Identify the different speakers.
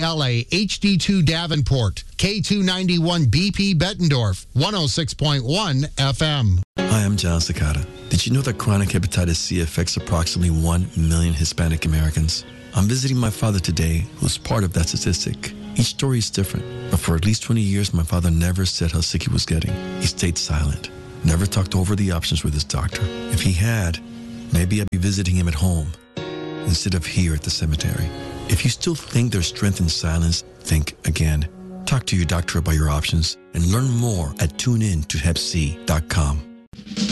Speaker 1: WLA HD2 Davenport, K291 BP Bettendorf, 106.1 FM.
Speaker 2: Hi, I'm John Cicada. Did you know that chronic hepatitis C affects approximately 1 million Hispanic Americans? I'm visiting my father today, who's part of that statistic. Each story is different, but for at least 20 years, my father never said how sick he was getting. He stayed silent, never talked over the options with his doctor. If he had, maybe I'd be visiting him at home instead of here at the cemetery. If you still think there's strength in silence, think again. Talk to your doctor about your options and learn more at tuneintotepc.com.